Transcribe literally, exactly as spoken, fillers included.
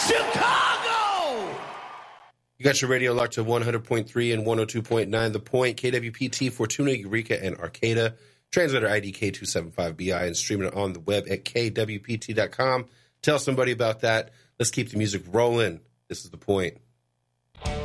Chicago! You got your radio locked to one hundred point three and one oh two point nine The Point, K W P T, Fortuna, Eureka, and Arcata. Translator I D K two seven five B I and streaming it on the web at K W P T dot com. Tell somebody about that. Let's keep the music rolling. This is The Point.